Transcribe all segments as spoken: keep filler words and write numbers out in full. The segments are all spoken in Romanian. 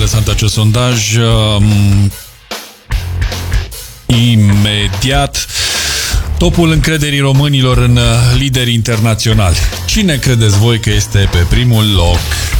interesant acest sondaj. Imediat. Topul încrederii românilor în lideri internaționali. Cine credeți voi că este pe primul loc?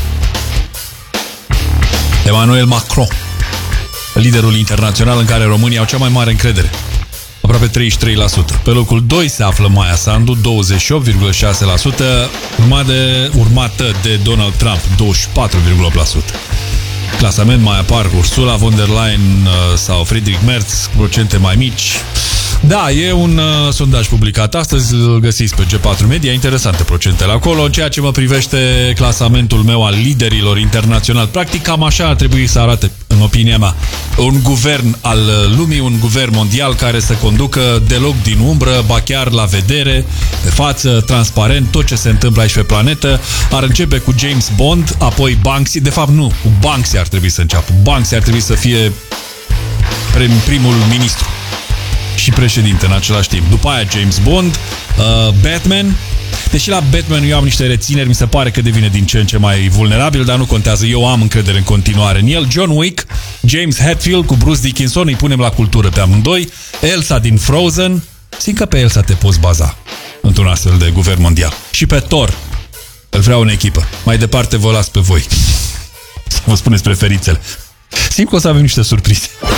Emmanuel Macron, liderul internațional în care românii au cea mai mare încredere, aproape treizeci și trei la sută. Pe locul doi se află Maia Sandu, douăzeci și opt virgulă șase la sută, urmat de, urmată de Donald Trump, douăzeci și patru virgulă opt la sută. Clasament mai apar Ursula von der Leyen sau Friedrich Merz, procente mai mici. Da, e un uh, sondaj publicat astăzi, îl găsiți pe G patru Media, interesante procentele acolo. În ceea ce mă privește, clasamentul meu al liderilor internaționali, practic cam așa ar trebui să arate, în opinia mea, un guvern al lumii, un guvern mondial care să conducă deloc din umbră, ba chiar la vedere, pe față, transparent, tot ce se întâmplă aici pe planetă. Ar începe cu James Bond, apoi Banksy, de fapt nu, cu Banksy ar trebui să înceapă. Banksy ar trebui să fie primul ministru și președinte în același timp. După aia James Bond, uh, Batman. Deși la Batman eu am niște rețineri, mi se pare că devine din ce în ce mai vulnerabil, dar nu contează, eu am încredere în continuare în el. John Wick, James Hetfield cu Bruce Dickinson, îi punem la cultură pe amândoi. Elsa din Frozen, simt că pe Elsa te poți baza într-un astfel de guvern mondial. Și pe Thor, îl vreau în echipă. Mai departe vă las pe voi să vă spuneți preferințele. Simt că o să avem niște surprize.